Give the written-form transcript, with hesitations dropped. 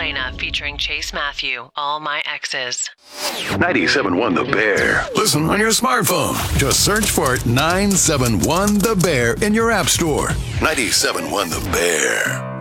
Helena featuring Chase Matthew, All My Exes. 97.1 The Bear. Listen on your smartphone. Just search for 971 The Bear in your app store. 97.1 The Bear.